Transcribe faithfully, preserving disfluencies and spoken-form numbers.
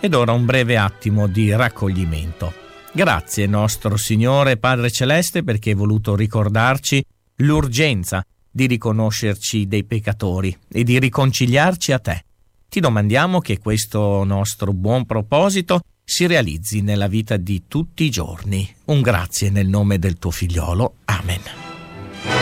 Ed ora un breve attimo di raccoglimento. Grazie nostro Signore Padre Celeste perché hai voluto ricordarci l'urgenza di riconoscerci dei peccatori e di riconciliarci a te. Ti domandiamo che questo nostro buon proposito si realizzi nella vita di tutti i giorni. Un grazie nel nome del tuo figliolo. Amen.